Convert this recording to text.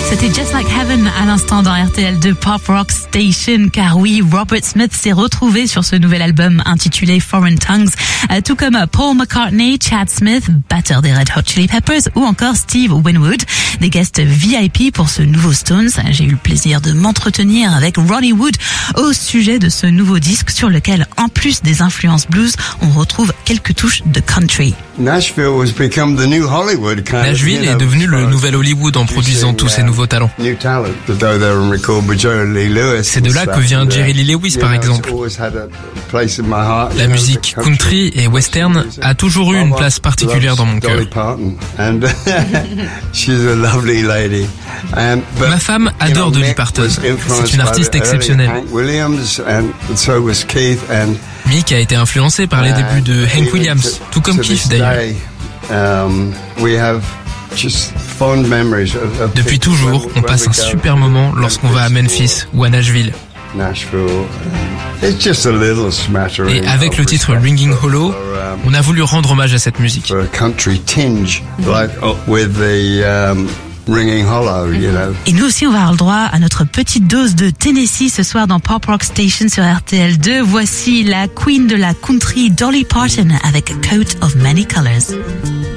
C'était Just Like Heaven à l'instant dans RTL2 Pop Rock Station, car oui, Robert Smith s'est retrouvé sur ce nouvel album intitulé Foreign Tongues, tout comme Paul McCartney, Chad Smith, batteur des Red Hot Chili Peppers, ou encore Steve Winwood, des guests VIP pour ce nouveau Stones. J'ai eu le plaisir de m'entretenir avec Ronnie Wood au sujet de ce nouveau disque sur lequel, en plus des influences blues, on retrouve quelques touches de country. Nashville est devenu le nouvel Hollywood en produisant tous ces nouveaux talents. C'est de là que vient Jerry Lee Lewis, par exemple. La musique country et western a toujours eu une place particulière dans mon cœur. Ma femme adore Dolly Parton. C'est une artiste exceptionnelle. Mick a été influencé par les débuts de Hank Williams, tout comme Keith d'ailleurs. Depuis toujours, on passe un super moment lorsqu'on va à Memphis ou à Nashville. Et avec le titre Ringing Hollow, on a voulu rendre hommage à cette musique. Et nous aussi, on va avoir le droit à notre petite dose de Tennessee ce soir dans Pop Rock Station sur RTL2. Voici la queen de la country, Dolly Parton, avec A Coat of Many Colors.